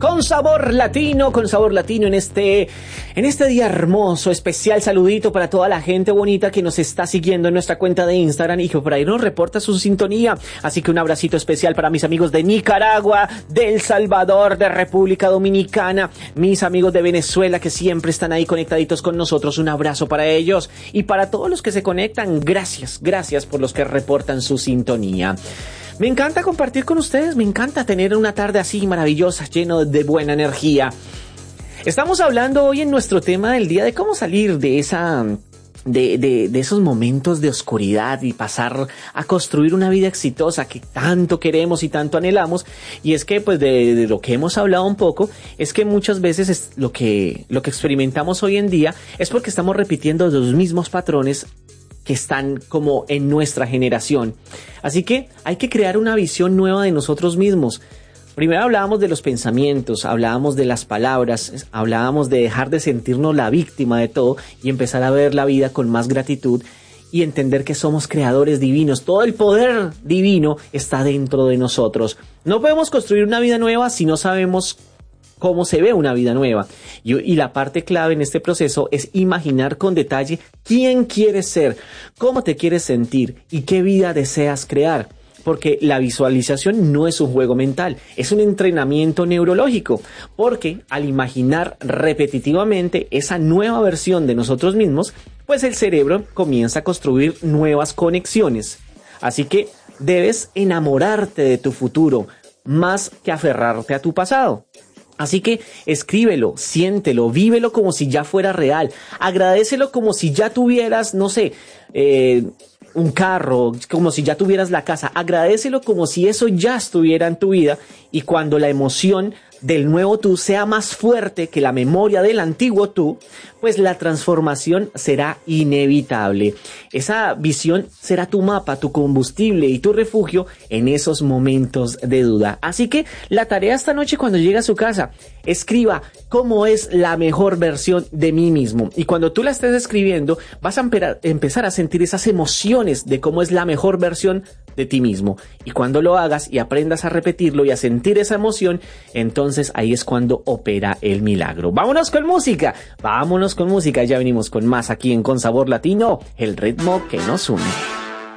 con sabor latino en este día hermoso, especial saludito para toda la gente bonita que nos está siguiendo en nuestra cuenta de Instagram y que por ahí nos reporta su sintonía. Así que un abracito especial para mis amigos de Nicaragua, de El Salvador, de República Dominicana, mis amigos de Venezuela que siempre están ahí conectaditos con nosotros. Un abrazo para ellos y para todos los que se conectan. Gracias por los que reportan su sintonía. Me encanta compartir con ustedes, me encanta tener una tarde así maravillosa, lleno de buena energía. Estamos hablando hoy en nuestro tema del día de cómo salir de esos momentos de oscuridad y pasar a construir una vida exitosa que tanto queremos y tanto anhelamos. Y es que pues de lo que hemos hablado un poco es que muchas veces lo que experimentamos hoy en día es porque estamos repitiendo los mismos patrones que están como en nuestra generación. Así que hay que crear una visión nueva de nosotros mismos. Primero hablábamos de los pensamientos, hablábamos de las palabras, hablábamos de dejar de sentirnos la víctima de todo y empezar a ver la vida con más gratitud y entender que somos creadores divinos. Todo el poder divino está dentro de nosotros. No podemos construir una vida nueva si no sabemos cómo se ve una vida nueva. Y la parte clave en este proceso es imaginar con detalle quién quieres ser, cómo te quieres sentir y qué vida deseas crear. Porque la visualización no es un juego mental, es un entrenamiento neurológico. Porque al imaginar repetitivamente esa nueva versión de nosotros mismos, pues el cerebro comienza a construir nuevas conexiones. Así que debes enamorarte de tu futuro más que aferrarte a tu pasado. Así que escríbelo, siéntelo, vívelo como si ya fuera real. Agradécelo como si ya tuvieras, no sé, un carro, como si ya tuvieras la casa. Agradécelo como si eso ya estuviera en tu vida. Y cuando la emoción del nuevo tú sea más fuerte que la memoria del antiguo tú, pues la transformación será inevitable. Esa visión será tu mapa, tu combustible y tu refugio en esos momentos de duda. Así que la tarea esta noche cuando llegue a su casa, escriba cómo es la mejor versión de mí mismo. Y cuando tú la estés escribiendo, vas a empezar a sentir esas emociones de cómo es la mejor versión de ti mismo. Y cuando lo hagas y aprendas a repetirlo y a sentir esa emoción, entonces ahí es cuando opera el milagro. Vámonos con música, ya venimos con más aquí en Con Sabor Latino, el ritmo que nos une.